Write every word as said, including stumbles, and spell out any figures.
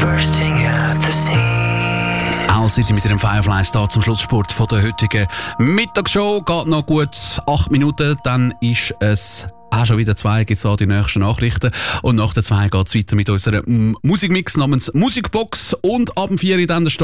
bursting at the seams. Auch seid ihr mit dem Fireflies da zum Schlusssport von der heutigen Mittagsshow. Geht noch gut acht Minuten, dann ist es auch schon wieder zwei, gibt es auch die nächsten Nachrichten. Und nach der zwei geht es weiter mit unserem Musikmix namens Musikbox. Und ab dem vier dann der